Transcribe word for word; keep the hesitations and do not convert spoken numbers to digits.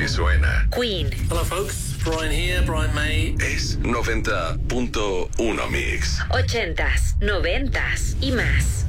que suena. Queen. Hello folks, Brian here, Brian May. Es noventa punto uno Mix. Ochentas, noventas y más.